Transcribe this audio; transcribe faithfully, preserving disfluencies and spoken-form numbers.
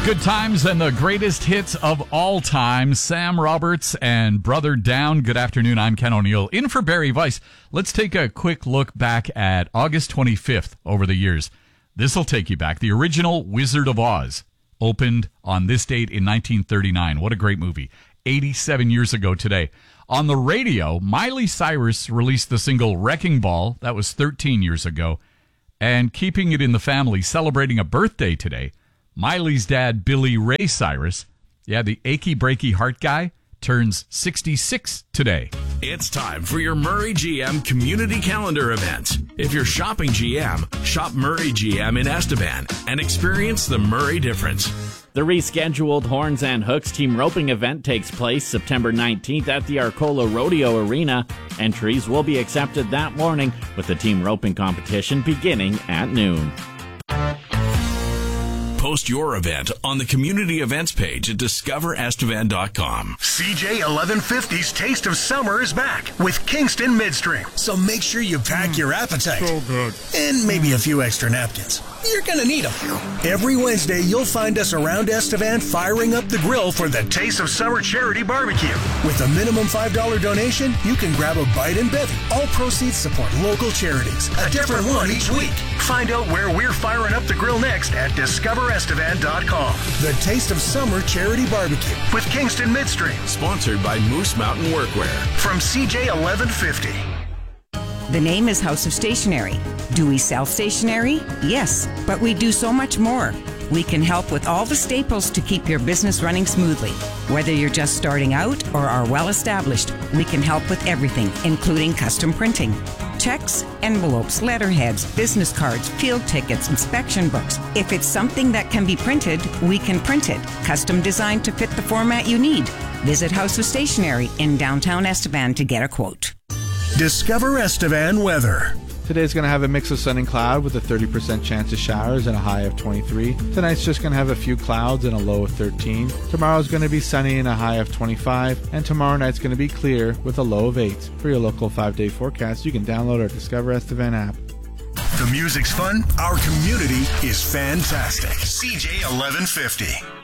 Good times and the greatest hits of all time. Sam Roberts and Brother Down. Good afternoon. I'm Ken O'Neill. In for Barry Weiss. Let's take a quick look back at August twenty-fifth over the years. This will take you back. The original Wizard of Oz opened on this date in nineteen thirty-nine. What a great movie. eighty-seven years ago today. On the radio, Miley Cyrus released the single Wrecking Ball. That was thirteen years ago. And keeping it in the family, celebrating a birthday today, Miley's dad, Billy Ray Cyrus, yeah, the achy breaky heart guy, turns sixty-six today. It's time for your Murray G M community calendar event. If you're shopping G M, shop Murray G M in Estevan and experience the Murray difference. The rescheduled Horns and Hooks team roping event takes place September nineteenth at the Arcola Rodeo Arena. Entries will be accepted that morning with the team roping competition beginning at noon. Post your event on the community events page at discover estevan dot com. C J eleven fifty's Taste of Summer is back with Kingston Midstream. So make sure you pack mm, your appetite. So good. And maybe a few extra napkins. You're going to need them. Every Wednesday, you'll find us around Estevan firing up the grill for the Taste of Summer Charity Barbecue. With a minimum five dollars donation, you can grab a bite and bevy. All proceeds support local charities. A different one each week. Find out where we're firing up the grill next at discover estevan dot com. The Taste of Summer Charity Barbecue with Kingston Midstream. Sponsored by Moose Mountain Workwear. From C J eleven fifty. The name is House of Stationery. Do we sell stationery? Yes, but we do so much more. We can help with all the staples to keep your business running smoothly. Whether you're just starting out or are well established, we can help with everything, including custom printing. Checks, envelopes, letterheads, business cards, field tickets, inspection books. If it's something that can be printed, we can print it. Custom designed to fit the format you need. Visit House of Stationery in downtown Estevan to get a quote. Discover Estevan weather. Today's going to have a mix of sun and cloud with a thirty percent chance of showers and a high of twenty-three. Tonight's just going to have a few clouds and a low of thirteen. Tomorrow's going to be sunny and a high of twenty-five. And tomorrow night's going to be clear with a low of eight. For your local five-day forecast, you can download our Discover Estevan app. The music's fun. Our community is fantastic. C J eleven fifty.